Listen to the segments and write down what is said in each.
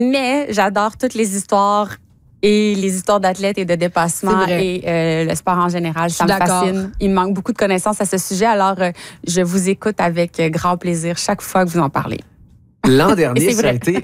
Mais j'adore toutes les histoires et les histoires d'athlètes et de dépassement et le sport en général. Ça me fascine. Il me manque beaucoup de connaissances à ce sujet. Alors, je vous écoute avec grand plaisir chaque fois que vous en parlez. L'an dernier, ça a été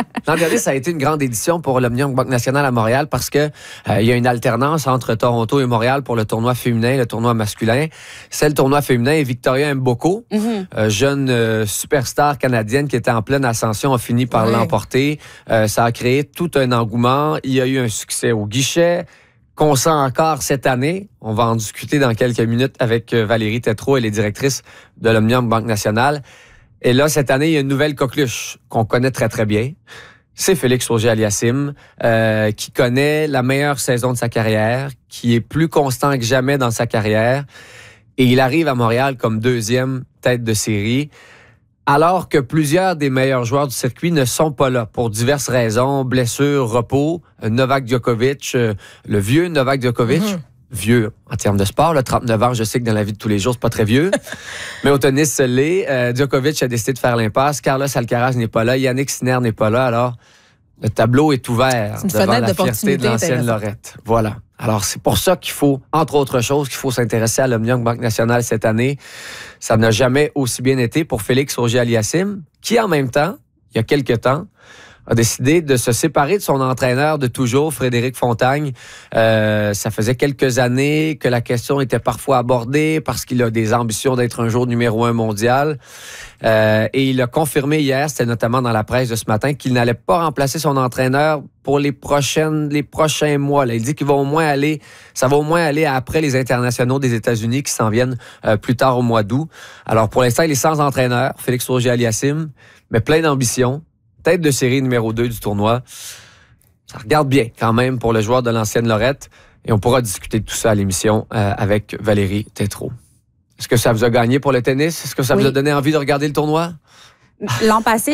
une grande édition pour l'Omnium Banque Nationale à Montréal parce que il y a une alternance entre Toronto et Montréal pour le tournoi féminin, le tournoi masculin. C'est le tournoi féminin et Victoria Mboko, jeune superstar canadienne qui était en pleine ascension, a fini par l'emporter. Ça a créé tout un engouement. Il y a eu un succès au guichet qu'on sent encore cette année. On va en discuter dans quelques minutes avec Valérie Tétrault, elle est directrice de l'Omnium Banque Nationale. Et là, cette année, il y a une nouvelle coqueluche qu'on connaît très, très bien. C'est Félix Auger-Aliassime, qui connaît la meilleure saison de sa carrière, qui est plus constant que jamais dans sa carrière. Et il arrive à Montréal comme deuxième tête de série, alors que plusieurs des meilleurs joueurs du circuit ne sont pas là pour diverses raisons, blessures, repos. Novak Djokovic, le vieux Novak Djokovic, vieux en termes de sport, là, 39 ans, je sais que dans la vie de tous les jours, c'est pas très vieux. Mais au tennis, ça l'est. Djokovic a décidé de faire l'impasse. Carlos Alcaraz n'est pas là. Yannick Sinner n'est pas là. Alors, le tableau est ouvert devant la fierté de l'ancienne Lorette. Voilà. Alors, c'est pour ça qu'il faut, entre autres choses, qu'il faut s'intéresser à l'Omnium Banque Nationale cette année. Ça n'a jamais aussi bien été pour Félix Auger-Aliassime, qui, en même temps, il y a quelques temps, a décidé de se séparer de son entraîneur de toujours, Frédéric Fontagne. Ça faisait quelques années que la question était parfois abordée parce qu'il a des ambitions d'être un jour numéro 1 mondial. Et il a confirmé hier, c'était notamment dans la presse de ce matin, qu'il n'allait pas remplacer son entraîneur pour les prochains mois. Là. Il dit qu'il va au moins aller, ça va au moins aller après les internationaux des États-Unis qui s'en viennent plus tard au mois d'août. Alors pour l'instant, il est sans entraîneur, Félix Auger-Aliassime, mais plein d'ambition. Tête de série numéro 2 du tournoi. Ça regarde bien quand même pour le joueur de l'ancienne Lorette. Et on pourra discuter de tout ça à l'émission avec Valérie Tétrault. Est-ce que ça vous a gagné pour le tennis? Est-ce que ça vous a donné envie de regarder le tournoi? L'an passé,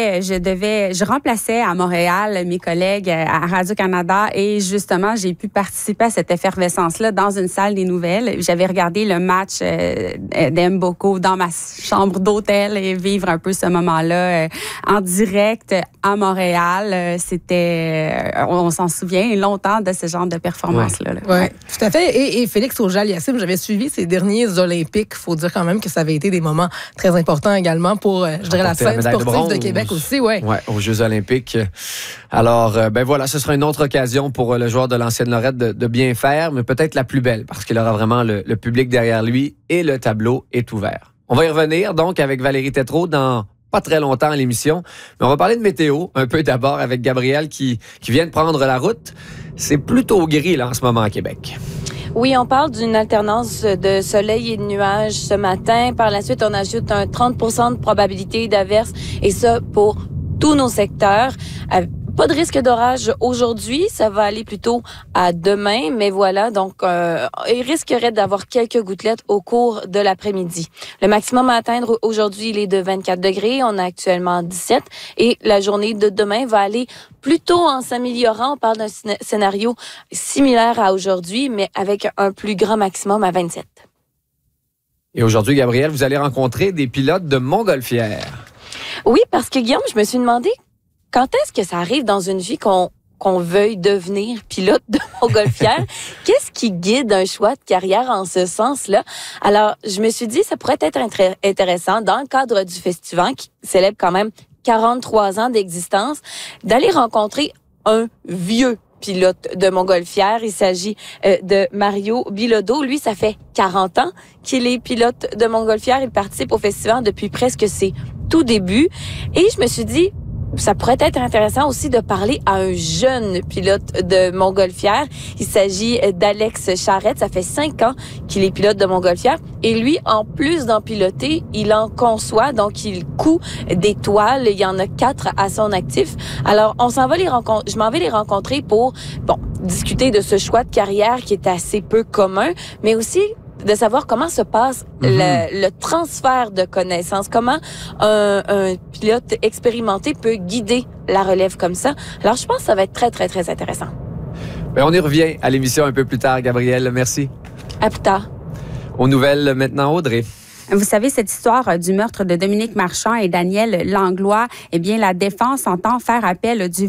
je remplaçais à Montréal mes collègues à Radio-Canada et justement, j'ai pu participer à cette effervescence-là dans une salle des nouvelles. J'avais regardé le match d'Mboko dans ma chambre d'hôtel et vivre un peu ce moment-là en direct à Montréal. C'était, on s'en souvient longtemps de ce genre de performance-là. Oui, tout à fait. Et Félix Auger-Aliassime, j'avais suivi ses derniers Olympiques. Il faut dire quand même que ça avait été des moments très importants également pour, je dirais, la scène sportive de Québec aussi, oui. Oui, aux Jeux olympiques. Alors, voilà, ce sera une autre occasion pour le joueur de l'ancienne Lorette de bien faire, mais peut-être la plus belle, parce qu'il aura vraiment le public derrière lui et le tableau est ouvert. On va y revenir, donc, avec Valérie Tétrault dans pas très longtemps à l'émission, mais on va parler de météo, un peu d'abord, avec Gabrielle qui vient de prendre la route. C'est plutôt gris, là, en ce moment, à Québec. Oui, on parle d'une alternance de soleil et de nuages ce matin. Par la suite, on ajoute un 30% de probabilité d'averse et ça pour tous nos secteurs. Pas de risque d'orage aujourd'hui, ça va aller plutôt à demain, mais voilà, donc il risquerait d'avoir quelques gouttelettes au cours de l'après-midi. Le maximum à atteindre aujourd'hui, il est de 24 degrés, on a actuellement 17 et la journée de demain va aller plutôt en s'améliorant. On parle d'un scénario similaire à aujourd'hui, mais avec un plus grand maximum à 27. Et aujourd'hui, Gabrielle, vous allez rencontrer des pilotes de montgolfière. Oui, parce que Guillaume, je me suis demandé quand est-ce que ça arrive dans une vie qu'on veuille devenir pilote de montgolfière? Qu'est-ce qui guide un choix de carrière en ce sens-là? Alors, je me suis dit, ça pourrait être intéressant, dans le cadre du festival, qui célèbre quand même 43 ans d'existence, d'aller rencontrer un vieux pilote de montgolfière. Il s'agit de Mario Bilodeau. Lui, ça fait 40 ans qu'il est pilote de montgolfière. Il participe au festival depuis presque ses tout débuts. Et je me suis dit, ça pourrait être intéressant aussi de parler à un jeune pilote de montgolfière. Il s'agit d'Alex Charrette. Ça fait 5 ans qu'il est pilote de montgolfière. Et lui, en plus d'en piloter, il en conçoit. Donc, il coud des toiles. Il y en a 4 à son actif. Alors, je m'en vais les rencontrer pour, discuter de ce choix de carrière qui est assez peu commun, mais aussi de savoir comment se passe le transfert de connaissances, comment un pilote expérimenté peut guider la relève comme ça. Alors, je pense que ça va être très, très, très intéressant. Bien, on y revient à l'émission un peu plus tard, Gabrielle. Merci. À plus tard. Aux nouvelles maintenant, Audrey. Vous savez, cette histoire du meurtre de Dominique Marchand et Daniel Langlois, eh bien, la défense entend faire appel du